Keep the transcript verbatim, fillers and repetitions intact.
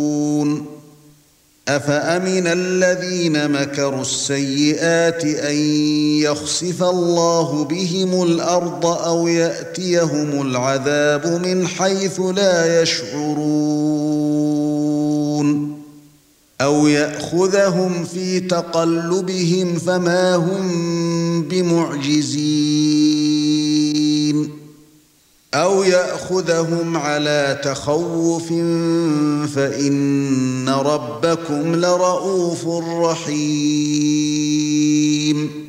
أَفَأَمِنَ الَّذِينَ مَكَرُوا السَّيِّئَاتِ أَن يَخْسِفَ اللَّهُ بِهِمُ الْأَرْضَ أَوْ يَأْتِيَهُمُ الْعَذَابُ مِنْ حَيْثُ لَا يَشْعُرُونَ أَوْ يَأْخُذَهُمْ فِي تَقَلُّبِهِمْ فَمَا هُمْ بِمُعْجِزِينَ أَوْ يَأْخُذَهُمْ عَلَى تَخَوُّفٍ فَإِنَّ رَبَّكُمْ لَرَءُوفٌ رَحِيمٌ